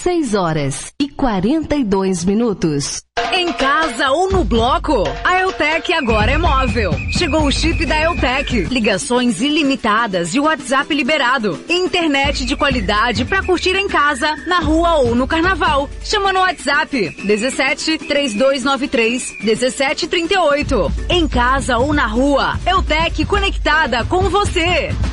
6h42. Em casa ou no bloco, a Eutec agora é móvel. Chegou o chip da Eutec. Ligações ilimitadas e WhatsApp liberado. Internet de qualidade pra curtir em casa, na rua ou no carnaval. Chama no WhatsApp 17 3293 1738. Em casa ou na rua, Eutec conectada com você.